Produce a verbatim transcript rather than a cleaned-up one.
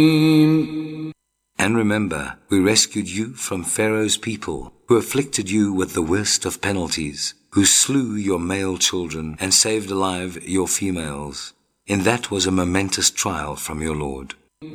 And remember, we rescued you from Pharaoh's people, who afflicted you with the worst of penalties, who slew your male children and saved alive your females. And that was a momentous trial from your Lord.